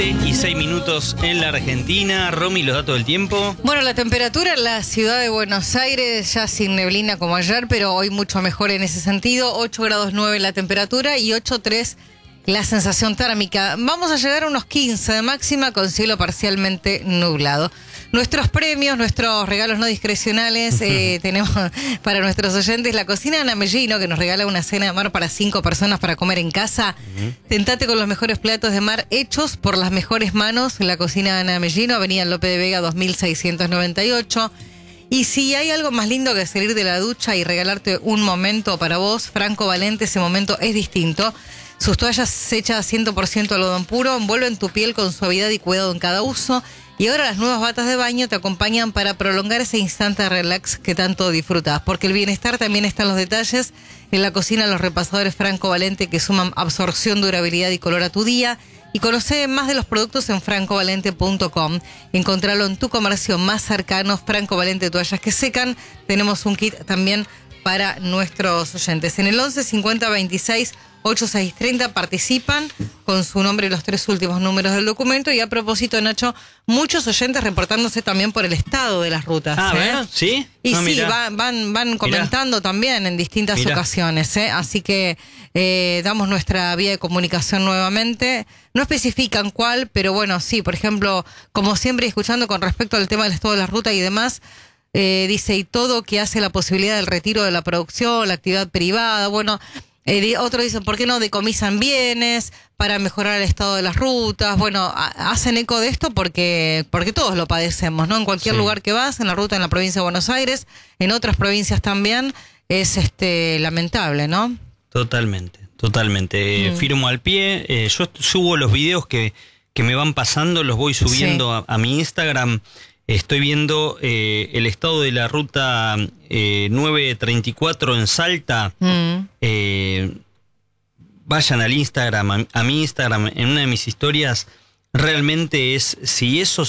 7:06 en la Argentina. Romy, los datos del tiempo. Bueno, la temperatura en la ciudad de Buenos Aires, ya sin neblina como ayer, pero hoy mucho mejor en ese sentido. 8 grados 9 la temperatura y 8,3 la sensación térmica. Vamos a llegar a unos 15 de máxima con cielo parcialmente nublado. Nuestros premios, nuestros regalos no discrecionales, tenemos para nuestros oyentes la cocina Ana Mellino, que nos regala una cena de mar para 5 personas para comer en casa. Tentate con los mejores platos de mar hechos por las mejores manos. La cocina Ana Mellino, Avenida Lope de Vega 2698. Y si hay algo más lindo que salir de la ducha y regalarte un momento para vos, Franco Valente, ese momento es distinto. Sus toallas hechas 100% algodón puro envuelven tu piel con suavidad y cuidado en cada uso. Y ahora las nuevas batas de baño te acompañan para prolongar ese instante de relax que tanto disfrutas. Porque el bienestar también está en los detalles. En la cocina, los repasadores Franco Valente que suman absorción, durabilidad y color a tu día. Y conoce más de los productos en francovalente.com. Encontralo en tu comercio más cercano. Franco Valente, toallas que secan. Tenemos un kit también para nuestros oyentes. En el 11 50 26 8630 participan con su nombre y los 3 últimos números del documento. Y a propósito, Nacho, muchos oyentes reportándose también por el estado de las rutas. Ah, ¿verdad? ¿Sí? Y no, sí, van comentando también en distintas ocasiones. Así que damos nuestra vía de comunicación nuevamente. No especifican cuál, pero bueno, sí, por ejemplo, como siempre, escuchando con respecto al tema del estado de la ruta y demás, dice, y todo que hace la posibilidad del retiro de la producción, la actividad privada, bueno... Otros dicen, ¿por qué no decomisan bienes para mejorar el estado de las rutas? Bueno, hacen eco de esto porque todos lo padecemos, ¿no? En cualquier lugar que vas, en la ruta en la provincia de Buenos Aires, en otras provincias también, es lamentable, ¿no? Totalmente. Firmo al pie. Yo subo los videos que me van pasando, los voy subiendo a mi Instagram. Estoy viendo el estado de la ruta 934 en Salta. Vayan al Instagram, a mi Instagram, en una de mis historias. Realmente es, si eso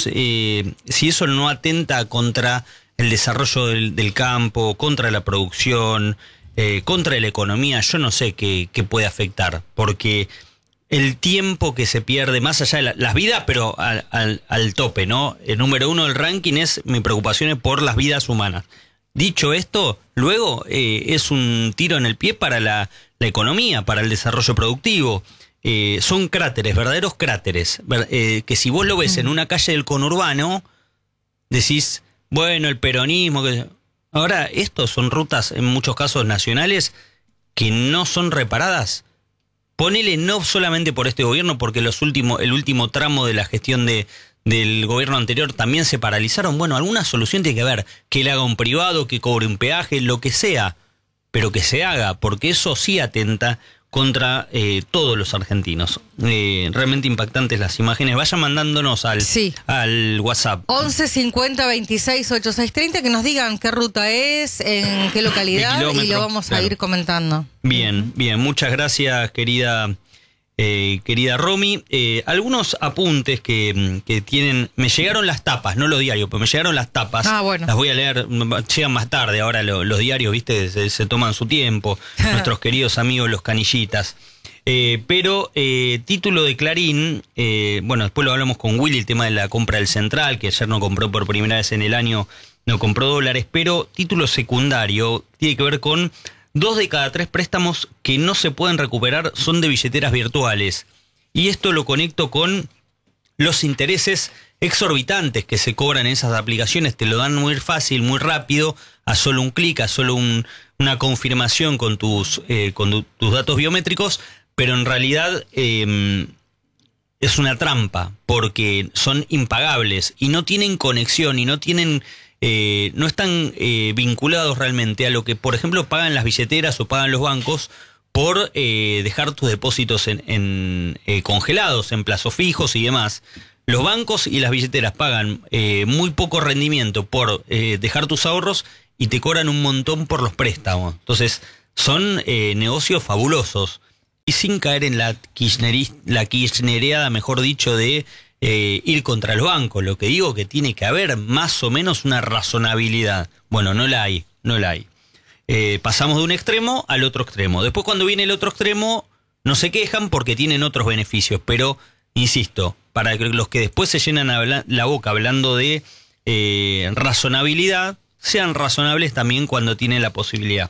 no atenta contra el desarrollo del campo, contra la producción, contra la economía, yo no sé qué puede afectar, porque el tiempo que se pierde, más allá de las vidas, pero al tope, ¿no? El número 1 del ranking es mi preocupación es por las vidas humanas. Dicho esto, luego es un tiro en el pie para la economía, para el desarrollo productivo. Son cráteres, verdaderos cráteres, que si vos lo ves en una calle del conurbano, decís, bueno, el peronismo... Ahora, estos son rutas, en muchos casos nacionales, que no son reparadas. Ponele no solamente por este gobierno, porque el último tramo de la gestión del gobierno anterior también se paralizaron. Bueno, alguna solución tiene que haber, que le haga un privado, que cobre un peaje, lo que sea, pero que se haga, porque eso sí atenta contra todos los argentinos. Realmente impactantes las imágenes. Vayan mandándonos al WhatsApp. 11 50 26 8630, que nos digan qué ruta es, en qué localidad, y lo vamos a ir comentando. Bien. Muchas gracias, querida Romy. Algunos apuntes que tienen... Me llegaron las tapas, no los diarios, pero me llegaron las tapas. Bueno. Las voy a leer, llegan más tarde. Ahora los diarios, viste, se toman su tiempo. Nuestros queridos amigos los canillitas. Pero título de Clarín, bueno, después lo hablamos con Willy, el tema de la compra del Central, que ayer no compró por primera vez en el año, no compró dólares, pero título secundario tiene que ver con... 2 de cada 3 préstamos que no se pueden recuperar son de billeteras virtuales. Y esto lo conecto con los intereses exorbitantes que se cobran en esas aplicaciones. Te lo dan muy fácil, muy rápido, a solo un clic, a solo una confirmación con tus datos biométricos, pero en realidad es una trampa, porque son impagables y no tienen conexión y no tienen... no están vinculados realmente a lo que, por ejemplo, pagan las billeteras o pagan los bancos por dejar tus depósitos en congelados, en plazos fijos y demás. Los bancos y las billeteras pagan muy poco rendimiento por dejar tus ahorros y te cobran un montón por los préstamos. Entonces, son negocios fabulosos. Y sin caer en la kirchnereada, mejor dicho, de... ir contra los bancos. Lo que digo que tiene que haber más o menos una razonabilidad. Bueno, no la hay. Pasamos de un extremo al otro extremo. Después, cuando viene el otro extremo, no se quejan porque tienen otros beneficios, pero insisto, para que los que después se llenan la boca hablando de razonabilidad, sean razonables también cuando tienen la posibilidad.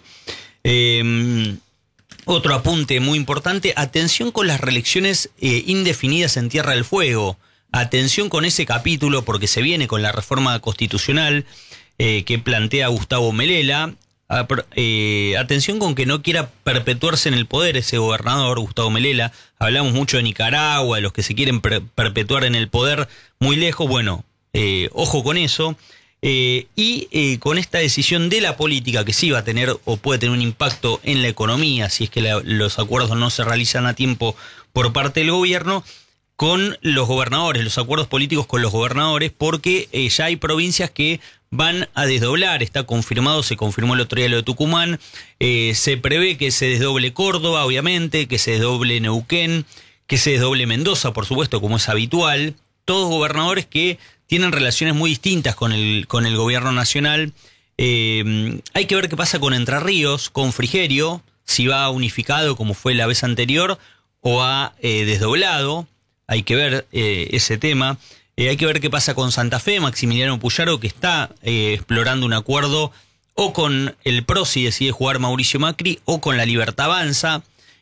Otro apunte muy importante, atención con las reelecciones indefinidas en Tierra del Fuego. Atención con ese capítulo porque se viene con la reforma constitucional que plantea Gustavo Melella. Atención con que no quiera perpetuarse en el poder ese gobernador, Gustavo Melella. Hablamos mucho de Nicaragua, de los que se quieren perpetuar en el poder muy lejos. Bueno, ojo con eso. Y con esta decisión de la política que sí va a tener o puede tener un impacto en la economía si es que los acuerdos no se realizan a tiempo por parte del gobierno, con los gobernadores, los acuerdos políticos con los gobernadores, porque ya hay provincias que van a desdoblar, está confirmado, se confirmó el otro día lo de Tucumán, se prevé que se desdoble Córdoba, obviamente, que se desdoble Neuquén, que se desdoble Mendoza, por supuesto, como es habitual, todos gobernadores que tienen relaciones muy distintas con el gobierno nacional. Hay que ver qué pasa con Entre Ríos, con Frigerio, si va unificado como fue la vez anterior o ha desdoblado. Hay que ver ese tema. Hay que ver qué pasa con Santa Fe, Maximiliano Puyaro, que está explorando un acuerdo o con el PRO si decide jugar Mauricio Macri o con La Libertad Avanza.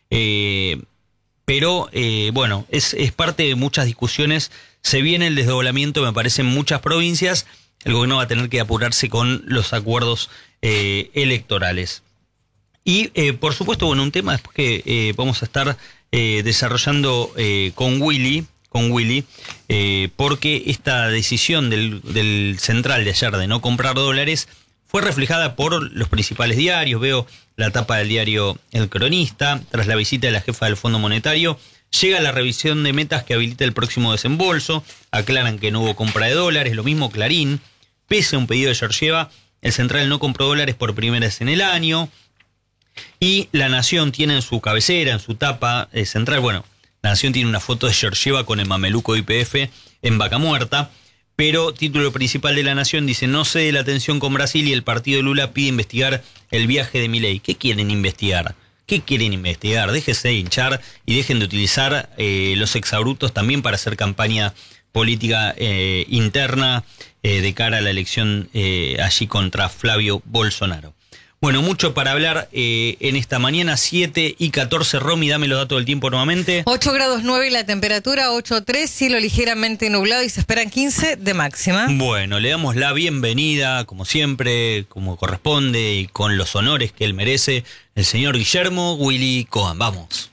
Pero bueno, es parte de muchas discusiones. Se viene el desdoblamiento, me parece, en muchas provincias. El gobierno va a tener que apurarse con los acuerdos electorales. Y, por supuesto, bueno, un tema después que vamos a estar desarrollando con Willy, porque esta decisión del Central de ayer de no comprar dólares fue reflejada por los principales diarios. Veo la tapa del diario El Cronista, tras la visita de la jefa del Fondo Monetario. Llega la revisión de metas que habilita el próximo desembolso. Aclaran que no hubo compra de dólares. Lo mismo Clarín. Pese a un pedido de Georgieva, el Central no compró dólares por primera vez en el año. Y La Nación tiene en su cabecera, en su tapa central, bueno, La Nación tiene una foto de Georgieva con el mameluco YPF en Vaca Muerta. Pero título principal de La Nación dice: no cede la tensión con Brasil y el partido de Lula pide investigar el viaje de Milei. ¿Qué quieren investigar? ¿Qué quieren investigar? Déjense de hinchar y dejen de utilizar los exabruptos también para hacer campaña política interna de cara a la elección allí contra Flavio Bolsonaro. Bueno, mucho para hablar en esta mañana, 7:14. Romy, dame los datos del tiempo nuevamente. 8 grados 9 la temperatura, 8.3, cielo ligeramente nublado y se esperan 15 de máxima. Bueno, le damos la bienvenida, como siempre, como corresponde y con los honores que él merece, el señor Guillermo Willy Cohen. Vamos.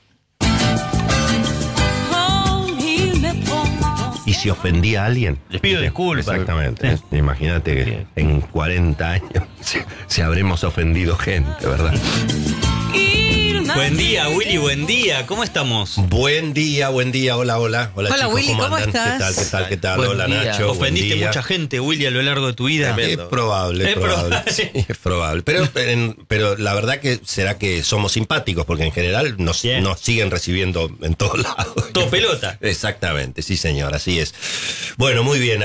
¿Y si ofendí a alguien? Les pido disculpas. Exactamente. Imagínate que en 40 años si habremos ofendido gente, ¿verdad? Buen día, Willy, buen día. ¿Cómo estamos? Buen día. Hola, Hola, chicos, Willy, ¿cómo andan? estás? ¿Qué tal? Buen Hola, día. Nacho. Ofendiste mucha gente, Willy, a lo largo de tu vida. Es probable. Sí, es probable. Pero la verdad que será que somos simpáticos, porque en general nos siguen recibiendo en todos lados. Todo pelota. Exactamente, sí señor, así es. Bueno, muy bien,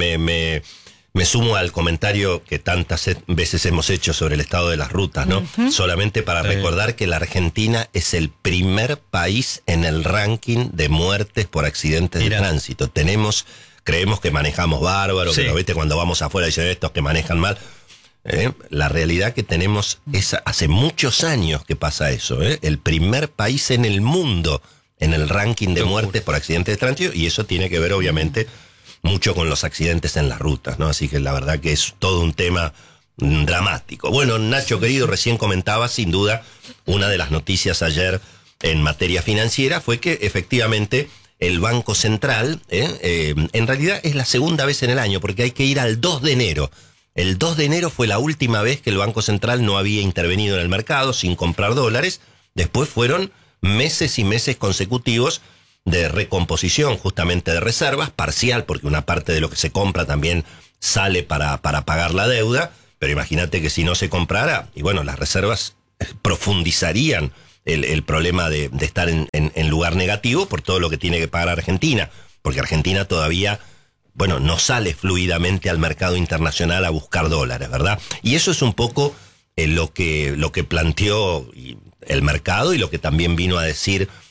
me sumo al comentario que tantas veces hemos hecho sobre el estado de las rutas, ¿no? Solamente para recordar que la Argentina es el primer país en el ranking de muertes por accidentes de tránsito. Creemos que manejamos bárbaro, Sí. pero viste cuando vamos afuera dicen estos que manejan mal. La realidad que tenemos es hace muchos años que pasa eso, el primer país en el mundo en el ranking de muertes por accidentes de tránsito, y eso tiene que ver obviamente mucho con los accidentes en las rutas, ¿no? Así que la verdad que es todo un tema dramático. Bueno, Nacho querido, recién comentaba, sin duda, una de las noticias ayer en materia financiera fue que efectivamente el Banco Central, en realidad es la segunda vez en el año, porque hay que ir al 2 de enero. El 2 de enero fue la última vez que el Banco Central no había intervenido en el mercado sin comprar dólares. Después fueron meses y meses consecutivos de recomposición justamente de reservas, parcial, porque una parte de lo que se compra también sale para pagar la deuda, pero imagínate que si no se comprara, y bueno, las reservas profundizarían el problema de estar en lugar negativo por todo lo que tiene que pagar Argentina, porque Argentina todavía, bueno, no sale fluidamente al mercado internacional a buscar dólares, ¿verdad? Y eso es un poco lo que planteó el mercado y lo que también vino a decir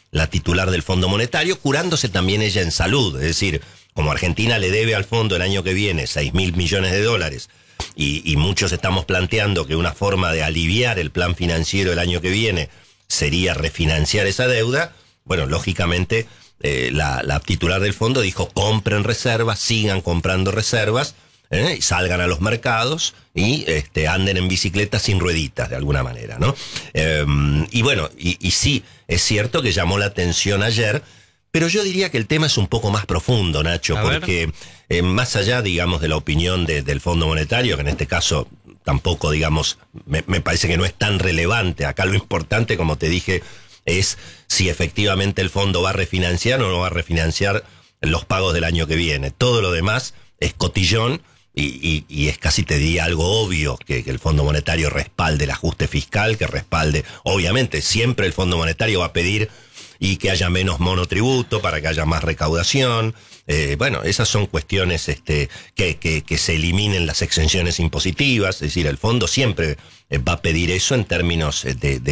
la titular del Fondo Monetario, curándose también ella en salud. Es decir, como Argentina le debe al fondo el año que viene 6.000 millones de dólares, y muchos estamos planteando que una forma de aliviar el plan financiero el año que viene sería refinanciar esa deuda, bueno, lógicamente la titular del fondo dijo: compren reservas, sigan comprando reservas, y salgan a los mercados y anden en bicicleta sin rueditas, de alguna manera, ¿no? Y bueno, y sí, es cierto que llamó la atención ayer, pero yo diría que el tema es un poco más profundo, Nacho, porque más allá, digamos, de la opinión del Fondo Monetario, que en este caso tampoco, digamos, me parece que no es tan relevante. Acá lo importante, como te dije, es si efectivamente el fondo va a refinanciar o no va a refinanciar los pagos del año que viene. Todo lo demás es cotillón y es casi, te diría, algo obvio que el Fondo Monetario respalde el ajuste fiscal, que respalde, obviamente, siempre el Fondo Monetario va a pedir y que haya menos monotributo para que haya más recaudación. Bueno, esas son cuestiones que se eliminen las exenciones impositivas. Es decir, el fondo siempre va a pedir eso en términos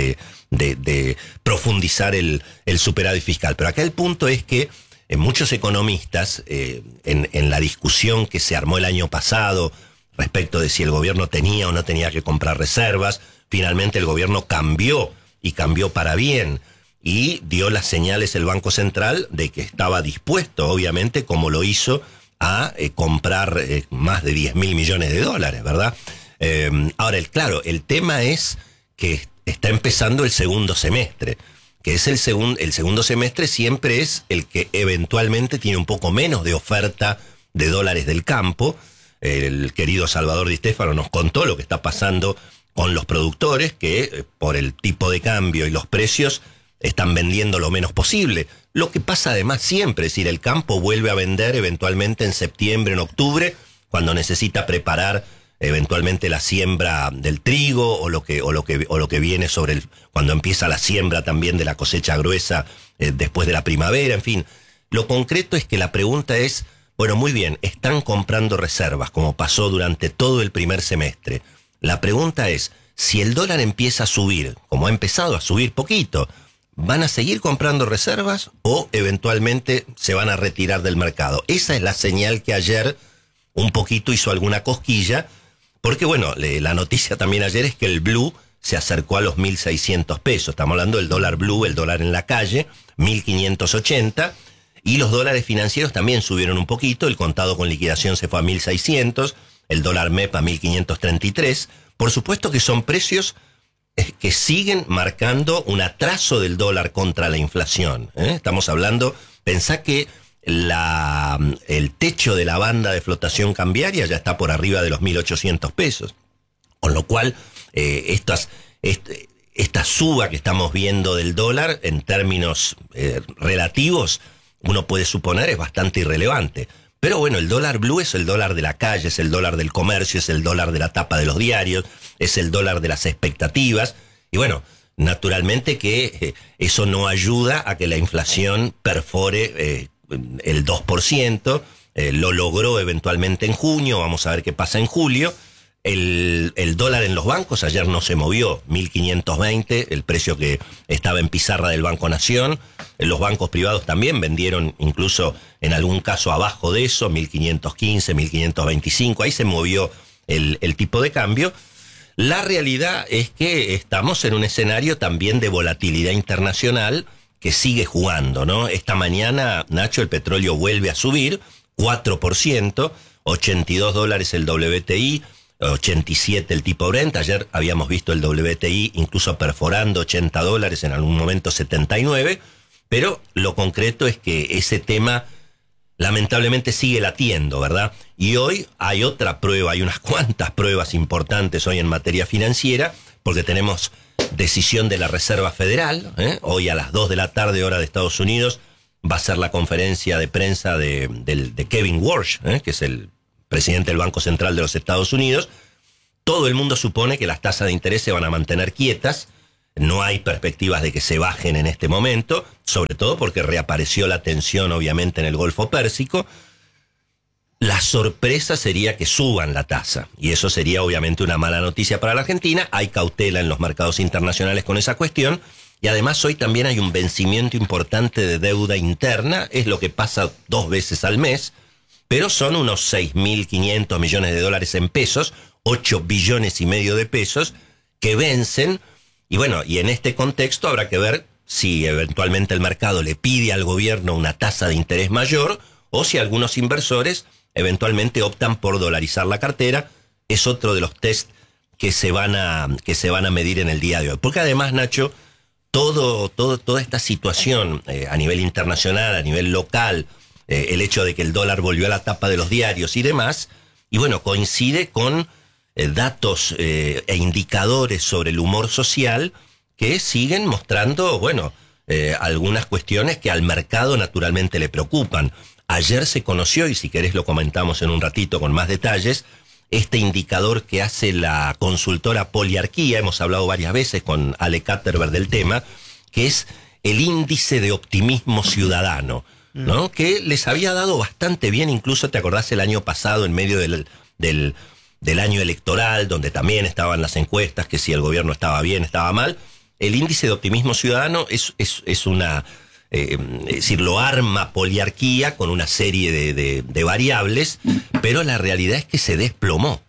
de profundizar el superávit fiscal. Pero acá el punto es que muchos economistas, en la discusión que se armó el año pasado respecto de si el gobierno tenía o no tenía que comprar reservas, finalmente el gobierno cambió, y cambió para bien, y dio las señales el Banco Central de que estaba dispuesto, obviamente, como lo hizo, a comprar más de 10.000 millones de dólares, ¿verdad? Ahora, claro, el tema es que está empezando el segundo semestre, que es el segundo semestre siempre es el que eventualmente tiene un poco menos de oferta de dólares del campo. El querido Salvador Di Stéfano nos contó lo que está pasando con los productores, que por el tipo de cambio y los precios están vendiendo lo menos posible. Lo que pasa además siempre, es decir, el campo vuelve a vender eventualmente en septiembre, en octubre, cuando necesita preparar eventualmente la siembra del trigo o lo que viene cuando empieza la siembra también de la cosecha gruesa después de la primavera, en fin. Lo concreto es que la pregunta es, bueno, muy bien, están comprando reservas como pasó durante todo el primer semestre. La pregunta es, si el dólar empieza a subir, como ha empezado a subir poquito, ¿van a seguir comprando reservas o eventualmente se van a retirar del mercado? Esa es la señal que ayer un poquito hizo alguna cosquilla, porque bueno, la noticia también ayer es que el blue se acercó a los 1.600 pesos. Estamos hablando del dólar blue, el dólar en la calle, 1.580, y los dólares financieros también subieron un poquito. El contado con liquidación se fue a 1.600, el dólar MEP a 1.533. Por supuesto que son precios que siguen marcando un atraso del dólar contra la inflación. Estamos hablando, pensá que el techo de la banda de flotación cambiaria ya está por arriba de los 1.800 pesos. Con lo cual, esta suba que estamos viendo del dólar, en términos relativos, uno puede suponer es bastante irrelevante. Pero bueno, el dólar blue es el dólar de la calle, es el dólar del comercio, es el dólar de la tapa de los diarios, es el dólar de las expectativas. Y bueno, naturalmente que eso no ayuda a que la inflación perfore el 2%. Lo logró eventualmente en junio, vamos a ver qué pasa en julio. El dólar en los bancos ayer no se movió, 1.520, el precio que estaba en pizarra del Banco Nación. Los bancos privados también vendieron, incluso en algún caso abajo de eso, 1.515, 1.525, ahí se movió el tipo de cambio. La realidad es que estamos en un escenario también de volatilidad internacional que sigue jugando, ¿no? Esta mañana, Nacho, el petróleo vuelve a subir 4%, 82 dólares el WTI, 87 el tipo Brent. Ayer habíamos visto el WTI incluso perforando 80 dólares, en algún momento 79, pero lo concreto es que ese tema lamentablemente sigue latiendo, ¿verdad? Y hoy hay otra prueba, hay unas cuantas pruebas importantes hoy en materia financiera, porque tenemos decisión de la Reserva Federal. Hoy a las 2 de la tarde, hora de Estados Unidos, va a ser la conferencia de prensa de Kevin Warsh, que es el presidente del Banco Central de los Estados Unidos. Todo el mundo supone que las tasas de interés se van a mantener quietas. No hay perspectivas de que se bajen en este momento, sobre todo porque reapareció la tensión, obviamente, en el Golfo Pérsico. La sorpresa sería que suban la tasa, y eso sería obviamente una mala noticia para la Argentina. Hay cautela en los mercados internacionales con esa cuestión, y además hoy también hay un vencimiento importante de deuda interna, es lo que pasa 2 veces al mes, pero son unos 6.500 millones de dólares en pesos, 8 billones y medio de pesos que vencen, y bueno, y en este contexto habrá que ver si eventualmente el mercado le pide al gobierno una tasa de interés mayor, o si algunos inversores eventualmente optan por dolarizar la cartera. Es otro de los test que se van a medir en el día de hoy. Porque además, Nacho, toda esta situación a nivel internacional, a nivel local, el hecho de que el dólar volvió a la tapa de los diarios y demás, y bueno, coincide con datos e indicadores sobre el humor social que siguen mostrando, bueno, algunas cuestiones que al mercado naturalmente le preocupan. Ayer se conoció, y si querés lo comentamos en un ratito con más detalles, este indicador que hace la consultora Poliarquía, hemos hablado varias veces con Ale Katterberg del tema, que es el índice de optimismo ciudadano, ¿no? Que les había dado bastante bien, incluso te acordás el año pasado, en medio del año electoral, donde también estaban las encuestas, que si el gobierno estaba bien, estaba mal. El índice de optimismo ciudadano es una... es decir, lo arma Poliarquía con una serie de variables, pero la realidad es que se desplomó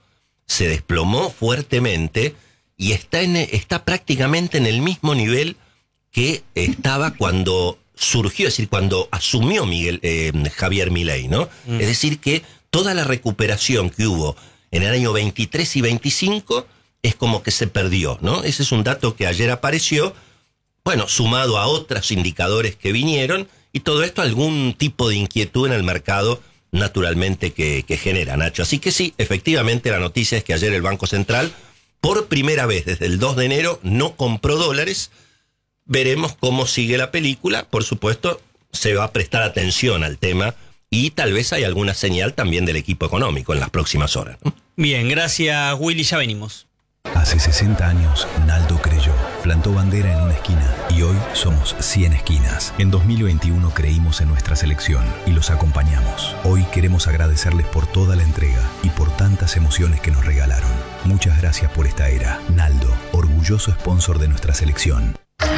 fuertemente y está prácticamente en el mismo nivel que estaba cuando surgió, es decir, cuando asumió Javier Milei, ¿no? Es decir, que toda la recuperación que hubo en el año 23 y 25 es como que se perdió, ¿no? Ese es un dato que ayer apareció. Bueno, sumado a otros indicadores que vinieron, y todo esto algún tipo de inquietud en el mercado, naturalmente, que genera, Nacho. Así que sí, efectivamente, la noticia es que ayer el Banco Central, por primera vez desde el 2 de enero, no compró dólares. Veremos cómo sigue la película. Por supuesto, se va a prestar atención al tema, y tal vez hay alguna señal también del equipo económico en las próximas horas, ¿no? Bien, gracias, Willy, ya venimos. Hace 60 años, Naldo creyó, plantó bandera en una esquina y hoy somos 100 esquinas. En 2021 creímos en nuestra selección y los acompañamos. Hoy queremos agradecerles por toda la entrega y por tantas emociones que nos regalaron. Muchas gracias por esta era. Naldo, orgulloso sponsor de nuestra selección.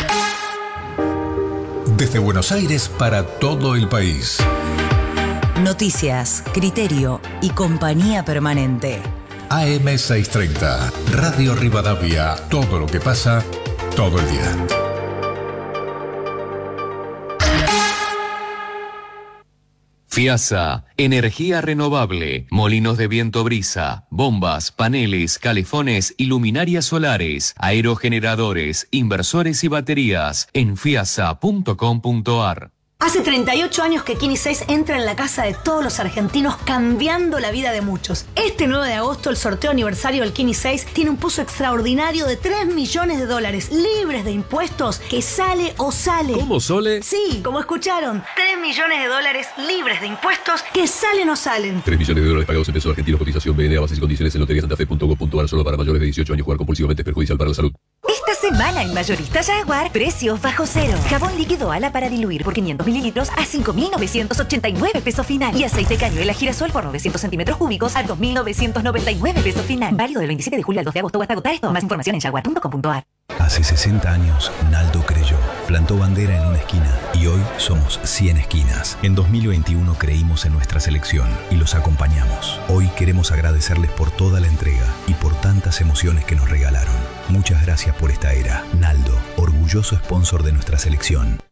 Desde Buenos Aires para todo el país. Noticias, criterio y compañía permanente. AM630, Radio Rivadavia, todo lo que pasa, todo el día. FIASA, energía renovable, molinos de viento brisa, bombas, paneles, calefones y luminarias solares, aerogeneradores, inversores y baterías en fiasa.com.ar. Hace 38 años que Kini 6 entra en la casa de todos los argentinos, cambiando la vida de muchos. Este 9 de agosto, el sorteo aniversario del Kini 6 tiene un pozo extraordinario de $3 millones, libres de impuestos, que sale o sale. ¿Cómo, Sole? Sí, como escucharon, $3 millones libres de impuestos, que salen o salen. $3 millones pagados en pesos argentinos, cotización BNA, bases y condiciones en loteriasantafe.gov.ar, solo para mayores de 18 años. Jugar compulsivamente es perjudicial para la salud. Esta semana en Mayorista Jaguar, precios bajo cero. Jabón líquido ala para diluir por 500 mililitros a 5.989 pesos final. Y aceite cañuela girasol por 900 centímetros cúbicos a 2.999 pesos final. Válido del 27 de julio al 2 de agosto o hasta agotar esto. Más información en jaguar.com.ar. Hace 60 años, Naldo creyó, plantó bandera en una esquina y hoy somos 100 esquinas. En 2021 creímos en nuestra selección y los acompañamos. Hoy queremos agradecerles por toda la entrega y por tantas emociones que nos regalaron. Muchas gracias por esta era. Naldo, orgulloso sponsor de nuestra selección.